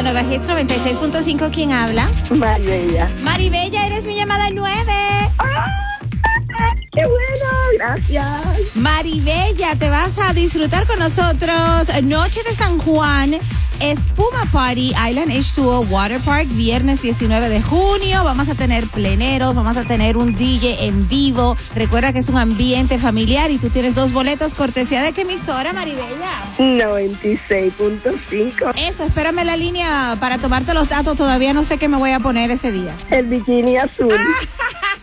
Nueva Hits 96.5. ¿Quién habla? Maribella. Maribella, eres mi llamada 9. ¡Qué bueno! Gracias. Maribella, te vas a disfrutar con nosotros Noche de San Juan, Espuma Party, Island H2O Water Park, viernes 19 de junio. Vamos a tener pleneros, vamos a tener un DJ en vivo. Recuerda que es un ambiente familiar y tú tienes 2 boletos. ¿Cortesía de qué emisora, Maribella? 96.5. Eso, espérame en la línea para tomarte los datos. Todavía no sé qué me voy a poner ese día. El bikini azul.